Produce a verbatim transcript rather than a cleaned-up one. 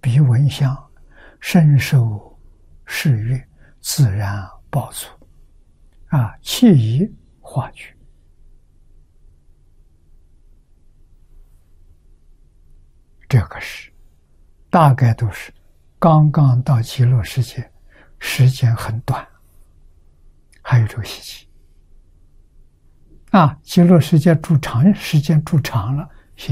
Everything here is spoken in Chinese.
鼻闻香，身受是悦，自然饱足，啊，气已化聚。这个是大概都是刚刚到极乐世界，时间很短，还有这个习气。啊，极乐世界住长时间住长了，